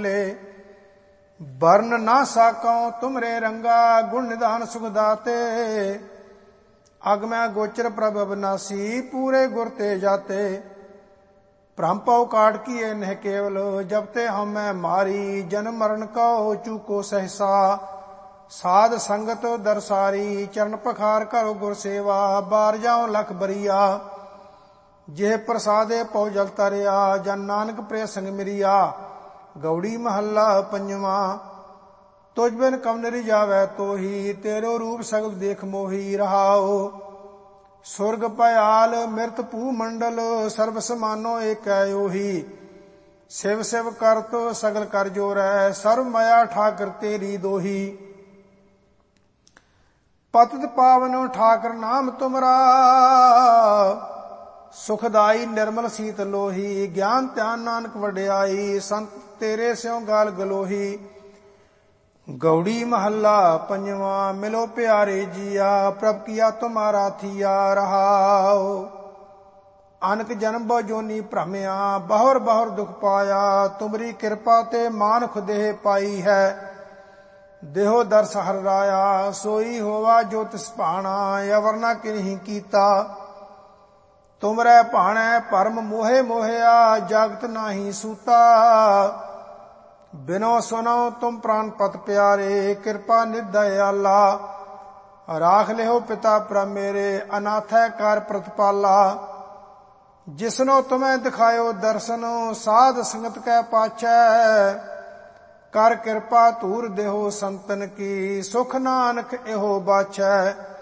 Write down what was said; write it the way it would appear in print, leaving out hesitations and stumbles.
कमले। वर्ण ना साकौ तुमरे रंगा, गुण निधान सुख दाते। अगमै गोचर प्रभ अविनाशी, पूरे गुर ते जाते। भ्रम पौ काट किए नह केवल, जबते हमें मारी। जन्म मरण कहो चूको सहसा, साध संगत दरसारी। चरण पखार करो गुर सेवा, बार जाओ लख बरिया। जेह प्रसादे पौ जल तरिया, जन नानक प्रिय संग मिरिया। गौड़ी महला पंजवा। तुझ बिन कवन रिजावै तोही, तेरो रूप सगल देख मोही। रहाओ सुरग पयाल मृत भू मंडल, सर्व समानो एक ओही। शिव शिव करत सगल कर जोरै, सर्व माया ठाकर तेरी दोही। पतित पावन ठाकर नाम तुमरा, सुखदाई निर्मल सीत लोही। ज्ञान ध्यान नानक वड्याई, संत तेरे स्यों गाल गलोही। गौड़ी महला पंजवा। मिलो प्यारे जिया, प्रभ किया तुम्हारा थिया। रहाओ अनक जन्म बहु जोनी भ्रमया, बहुर बहुर दुख पाया। तुमरी कृपा ते मानुख देह पाई है, देहो दर्श हर राया। सोई होवा जो तिस भाणा, अवर ना किन्हीं कीता। तुमरै भाणै परम मोहे मोहिया, जागत नाही सूता। बिनो सुनो तुम प्राण पत प्यारे, कृपा निध दयाला। राख लिहो पिता प्रभ मेरे, अनाथ है कार प्रतिपाला। जिसनो तुम्हें दिखायो दर्शन, साध संगत कै पाछै। कर कृपा धूर देहो संतन की, सुख नानक एहो बाछै।